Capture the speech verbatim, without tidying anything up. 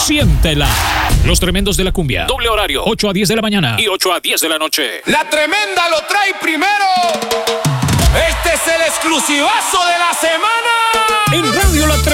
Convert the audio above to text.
Siéntela. Los tremendos de la cumbia. Doble horario. ocho a diez de la mañana y ocho a diez de la noche. La tremenda lo trae primero. Este es el exclusivazo de la semana. En Radio La